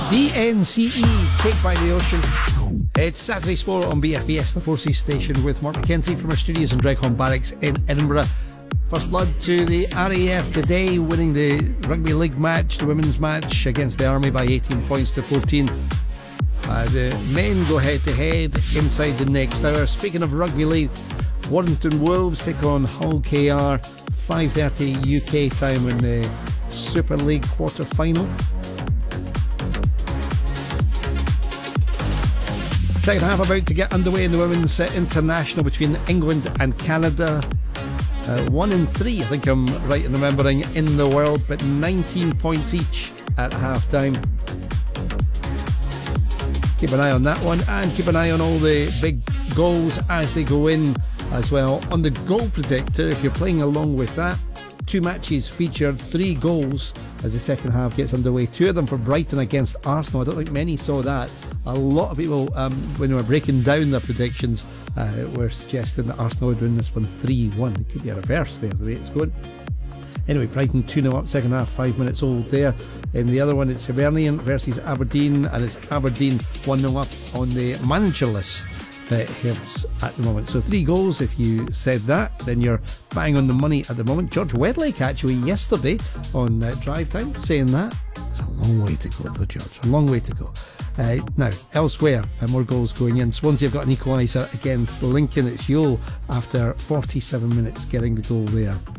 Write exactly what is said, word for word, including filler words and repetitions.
D N C E, Cake by the Ocean. It's Saturday Sport on B F B S, the Four Seas station, with Mark McKenzie from our studios in Dreghorn Barracks in Edinburgh. First blood to the R A F today, winning the Rugby League match, the women's match against the Army by eighteen points to fourteen. Uh, the men go head to head inside the next hour. Speaking of Rugby League, Warrington Wolves take on Hull K R, five thirty U K time in the Super League quarter final. Second half about to get underway in the women's uh, international between England and Canada. Uh, one in three, I think I'm right in remembering, in the world, but nineteen points each at half time. Keep an eye on that one, and keep an eye on all the big goals as they go in as well. On the goal predictor, if you're playing along with that, two matches featured three goals as the second half gets underway. Two of them for Brighton against Arsenal. I don't think many saw that. A lot of people, um, when they were breaking down their predictions, uh, were suggesting that Arsenal would win this one three one. It could be a reverse there, the way it's going. Anyway, Brighton two nil up, second half, five minutes old there. In the other one, it's Hibernian versus Aberdeen, and it's Aberdeen one nil up on the managerless uh, Hibs at the moment. So three goals. If you said that, then you're bang on the money at the moment. George Wedlake actually yesterday on uh, Drive Time saying that. It's a long way to go though, George, a long way to go. Uh, now, elsewhere, uh, more goals going in. Swansea have got an equaliser against Lincoln. It's Yule after forty-seven minutes getting the goal there.